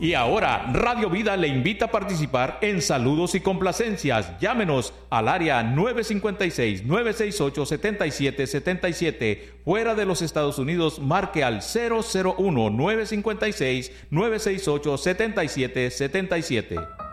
Y ahora, Radio Vida le invita a participar en Saludos y Complacencias. Llámenos al área 956-968-7777. Fuera de los Estados Unidos, marque al 001-956-968-7777.